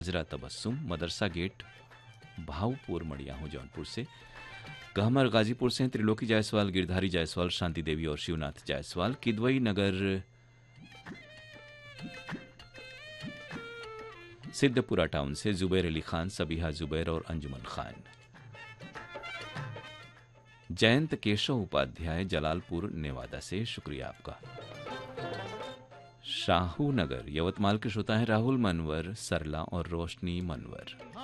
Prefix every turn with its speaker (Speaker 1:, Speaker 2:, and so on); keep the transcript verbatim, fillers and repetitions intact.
Speaker 1: हजरा तबस्सुम, मदरसा gate, Bhavpur Mariahu Jaunpur से। कहमर गाजीपुर से त्रिलोकी जायसवाल, गिरधारी जायसवाल, शांति देवी और शिवनाथ जायसवाल। किदवई नगर सिद्धपुरा टाउन से जुबैर अली खान, सबीहा जुबैर और अंजुमन खान। जयंत केशव उपाध्याय, जलालपुर नेवादा से, शुक्रिया आपका। शाहू नगर यवतमाल के श्रोता हैं राहुल मनवर, सरला और रोशनी मनवर।